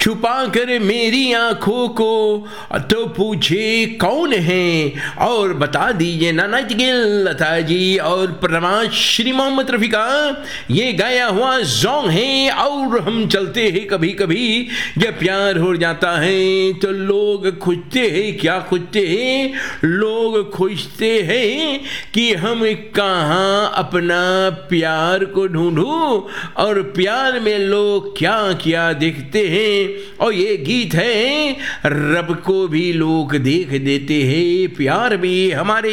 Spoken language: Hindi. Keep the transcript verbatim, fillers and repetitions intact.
छुपा कर मेरी आंखों को तो पूछे कौन है, और बता दीजिए नाना जी, लता जी और प्रमाण श्री मोहम्मद रफ़ी का ये गाया हुआ सॉन्ग है। और हम चलते हैं कभी कभी जब प्यार हो जाता है तो लोग खोजते हैं, क्या खोजते हैं, लोग खोजते हैं कि हम कहाँ अपना प्यार को ढूंढूं, और प्यार में लोग क्या क्या देखते हैं। और ये गीत है रब को भी लोग देख देते हैं, प्यार भी हमारे